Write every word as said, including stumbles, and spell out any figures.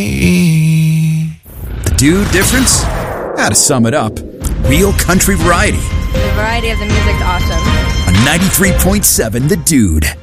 The Dude difference? How to sum it up, real country variety. The variety of the music's awesome. On ninety-three point seven The Dude.